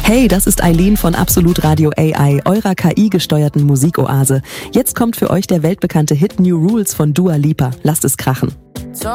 Hey, das ist Eileen von Absolut Radio AI, eurer KI-gesteuerten Musikoase. Jetzt kommt für euch der weltbekannte Hit New Rules von Dua Lipa. Lasst es krachen.